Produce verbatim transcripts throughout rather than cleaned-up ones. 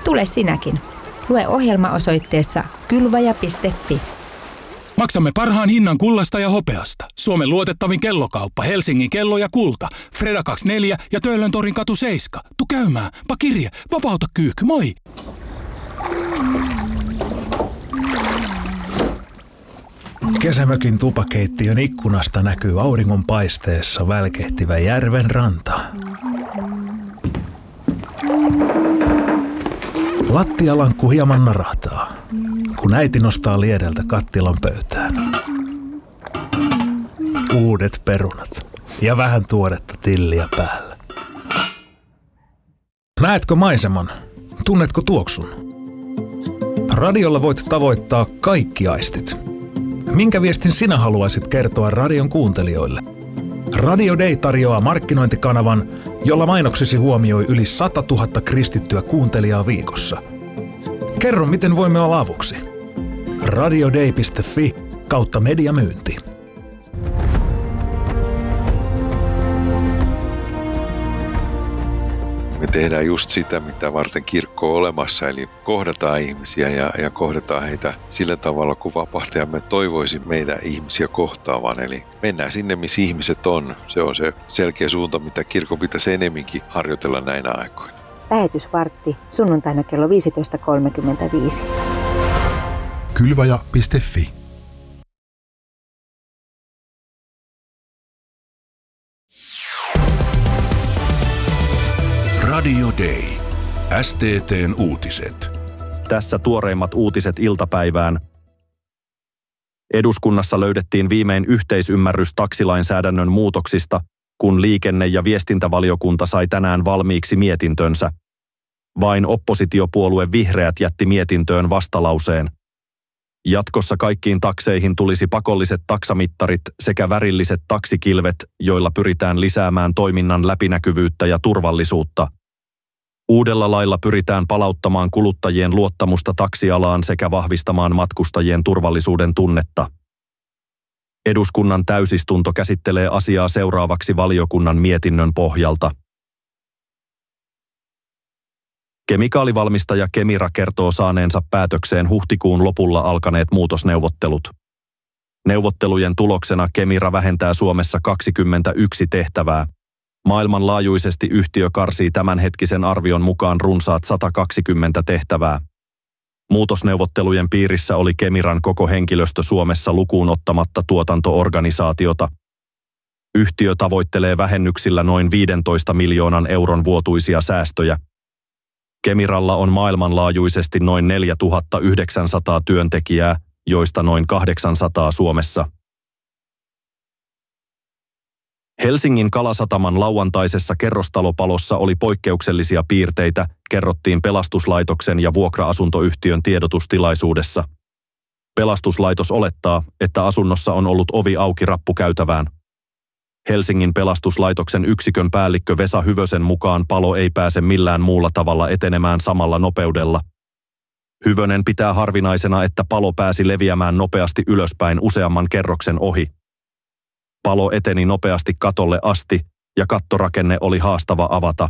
Tule sinäkin. Lue ohjelma osoitteessa kylvaja piste fi. Maksamme parhaan hinnan kullasta ja hopeasta. Suomen luotettavin kellokauppa, Helsingin kello ja kulta. Freda kaksikymmentäneljä ja Töölöntorin katu seitsemän. Tu käymään. Pakirje, vapauta kyykky, moi! Kesämökin tupakeittiön ikkunasta näkyy auringonpaisteessa välkehtivä järven ranta. Lattialankku hieman narahtaa, kun äiti nostaa liedeltä kattilan pöytään. Uudet perunat ja vähän tuoretta tilliä päällä. Näetkö maiseman? Tunnetko tuoksun? Radiolla voit tavoittaa kaikki aistit. Minkä viestin sinä haluaisit kertoa radion kuuntelijoille? Radio Day tarjoaa markkinointikanavan, jolla mainoksesi huomioi yli sata tuhatta kristittyä kuuntelijaa viikossa. Kerro, miten voimme olla avuksi. radioday piste fi kautta mediamyynti. Me tehdään just sitä, mitä varten kirkko on olemassa, eli kohdataan ihmisiä ja, ja kohdataan heitä sillä tavalla, kun vapahtajamme toivoisi meitä ihmisiä kohtaavan. Eli mennään sinne, missä ihmiset on. Se on se selkeä suunta, mitä kirkko pitäisi enemminkin harjoitella näinä aikoina. Lähetysvartti sunnuntaina kello viisitoista kolmekymmentäviisi. kylvaja piste fi. Radio Day. S T T:n uutiset. Tässä tuoreimmat uutiset iltapäivään. Eduskunnassa löydettiin viimein yhteisymmärrys taksilainsäädännön muutoksista, kun liikenne- ja viestintävaliokunta sai tänään valmiiksi mietintönsä. Vain oppositiopuolue Vihreät jätti mietintöön vastalauseen. Jatkossa kaikkiin takseihin tulisi pakolliset taksamittarit sekä värilliset taksikilvet, joilla pyritään lisäämään toiminnan läpinäkyvyyttä ja turvallisuutta. Uudella lailla pyritään palauttamaan kuluttajien luottamusta taksialaan sekä vahvistamaan matkustajien turvallisuuden tunnetta. Eduskunnan täysistunto käsittelee asiaa seuraavaksi valiokunnan mietinnön pohjalta. Kemikaalivalmistaja Kemira kertoo saaneensa päätökseen huhtikuun lopulla alkaneet muutosneuvottelut. Neuvottelujen tuloksena Kemira vähentää Suomessa kaksikymmentäyksi tehtävää. Maailmanlaajuisesti yhtiö karsii tämänhetkisen arvion mukaan runsaat sata kaksikymmentä tehtävää. Muutosneuvottelujen piirissä oli Kemiran koko henkilöstö Suomessa lukuun ottamatta tuotantoorganisaatiota. Yhtiö tavoittelee vähennyksillä noin viisitoista miljoonan euron vuotuisia säästöjä. Kemiralla on maailmanlaajuisesti noin neljätuhatta yhdeksänsataa työntekijää, joista noin kahdeksansataa Suomessa. Helsingin Kalasataman lauantaisessa kerrostalopalossa oli poikkeuksellisia piirteitä, kerrottiin pelastuslaitoksen ja vuokra-asuntoyhtiön tiedotustilaisuudessa. Pelastuslaitos olettaa, että asunnossa on ollut ovi auki rappukäytävään. Helsingin pelastuslaitoksen yksikön päällikkö Vesa Hyvösen mukaan palo ei pääse millään muulla tavalla etenemään samalla nopeudella. Hyvönen pitää harvinaisena, että palo pääsi leviämään nopeasti ylöspäin useamman kerroksen ohi. Palo eteni nopeasti katolle asti ja kattorakenne oli haastava avata.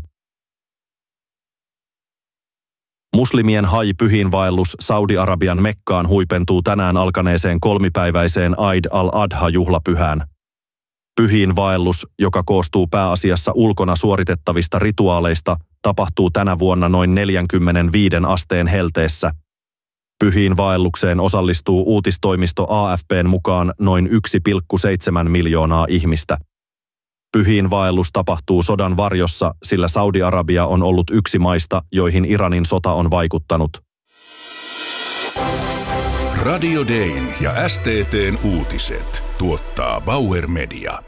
Muslimien haji-pyhiinvaellus Saudi-Arabian Mekkaan huipentuu tänään alkaneeseen kolmipäiväiseen Eid al-Adha-juhlapyhään. Pyhiinvaellus, joka koostuu pääasiassa ulkona suoritettavista rituaaleista, tapahtuu tänä vuonna noin neljäkymmentäviisi asteen helteessä. Pyhiinvaellukseen osallistuu uutistoimisto A F P:n mukaan noin yksi pilkku seitsemän miljoonaa ihmistä. Pyhiinvaellus tapahtuu sodan varjossa, sillä Saudi-Arabia on ollut yksi maista, joihin Iranin sota on vaikuttanut. Radio Dayn ja S T T:n uutiset tuottaa Bauer Media.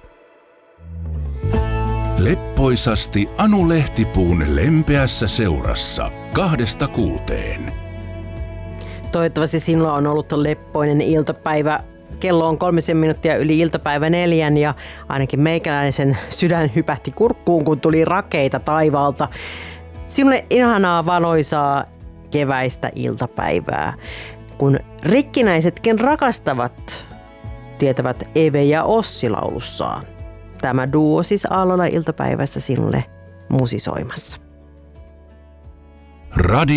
Leppoisasti Anu Lehtipuun lempeässä seurassa kahdesta kuuteen. Toivottavasti sinulla on ollut leppoinen iltapäivä. Kello on kolmisen minuuttia yli iltapäivä neljän ja ainakin meikäläisen sydän hypähti kurkkuun, kun tuli rakeita taivaalta. Sinulle ihanaa valoisaa keväistä iltapäivää. Kun rikkinäisetkin rakastavat, tietävät Eve ja Ossi laulussaan. Tämä duo siis aamulla iltapäivässä sinulle musisoimassa. Radio